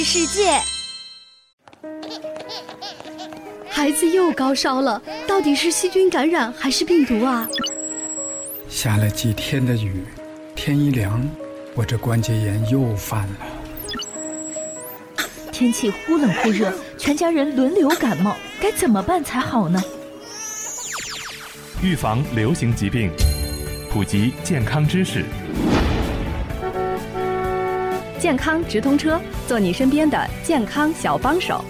世界。 孩子又高烧了，到底是细菌感染还是病毒啊？ 下了几天的雨，天一凉，我这关节炎又犯了。 天气忽冷忽热，全家人轮流感冒，该怎么办才好呢？ 预防流行疾病，普及健康知识。 健康直通车，做你身边的健康小帮手。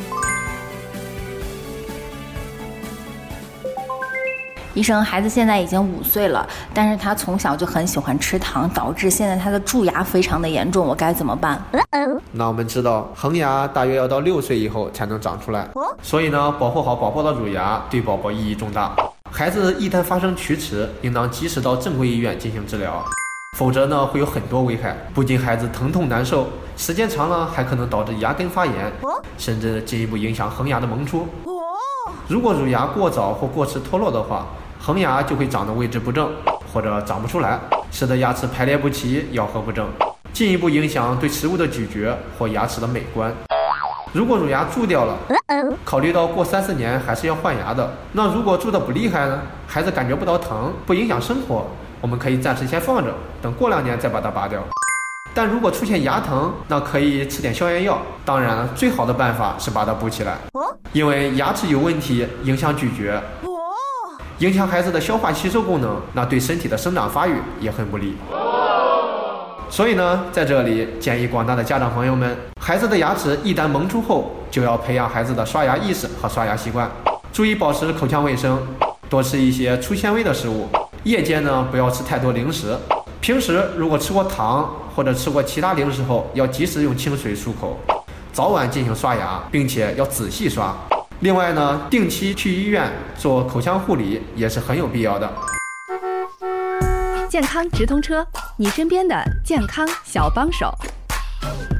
医生，孩子现在已经5岁了，但是他从小就很喜欢吃糖，导致现在他的蛀牙非常的严重，我该怎么办？ 那我们知道，恒牙大约要到6岁以后才能长出来，所以呢，保护好宝宝的乳牙对宝宝意义重大。孩子一旦发生龋齿，应当及时到正规医院进行治疗，否则呢会有很多危害，不仅孩子疼痛难受，时间长了还可能导致牙根发炎，甚至进一步影响恒牙的萌出。如果乳牙过早或过迟脱落的话，恒牙就会长得位置不正，或者长不出来，使得牙齿排列不齐，咬合不正，进一步影响对食物的咀嚼或牙齿的美观。如果乳牙蛀掉了，考虑到过3-4年还是要换牙的，那如果蛀得不厉害呢，孩子感觉不到疼，不影响生活，我们可以暂时先放着，等过2年再把它拔掉。但如果出现牙疼，那可以吃点消炎药，当然最好的办法是把它补起来，因为牙齿有问题影响咀嚼，影响孩子的消化吸收功能，那对身体的生长发育也很不利。所以呢，在这里建议广大的家长朋友们，孩子的牙齿一旦萌出后，就要培养孩子的刷牙意识和刷牙习惯，注意保持口腔卫生，多吃一些粗纤维的食物，夜间呢不要吃太多零食，平时如果吃过糖或者吃过其他零食后，要及时用清水漱口，早晚进行刷牙，并且要仔细刷。另外呢，定期去医院做口腔护理也是很有必要的。 健康直通车，你身边的健康小帮手。